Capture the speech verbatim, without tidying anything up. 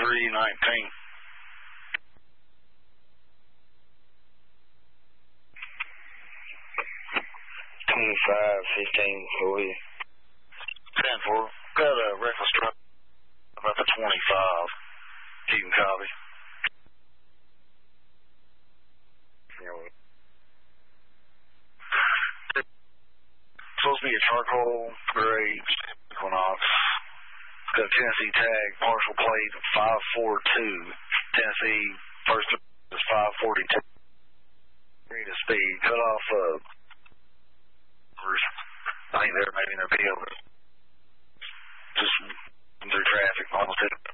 three nineteen. twenty-five fifteen, go ahead. ten four. Got a reckless truck about the twenty-five. You can copy. Supposed to be a charcoal gray Equinox. It's got a Tennessee tag, partial plate five four two. Tennessee first is five forty-two. Rate of speed, cut off. Uh, I think they're maybe in their field. Just through traffic, almost hit